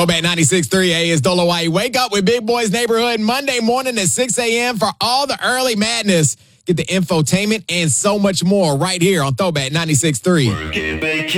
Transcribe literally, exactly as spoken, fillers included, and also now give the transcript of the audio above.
Throwback ninety-six point three A is Dolo White. Wake up with Big Boys Neighborhood Monday morning at six a.m. for all the early madness. Get the infotainment and so much more right here on Throwback ninety-six point three.